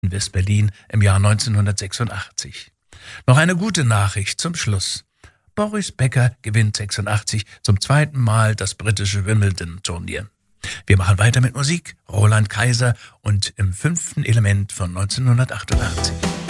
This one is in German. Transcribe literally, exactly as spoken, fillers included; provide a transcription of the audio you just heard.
in West-Berlin im Jahr neunzehnhundertsechsundachtzig. Noch eine gute Nachricht zum Schluss. Boris Becker gewinnt sechsundachtzig zum zweiten Mal das britische Wimbledon-Turnier. Wir machen weiter mit Musik, Roland Kaiser und im fünften Element von neunzehnhundertachtundachtzig.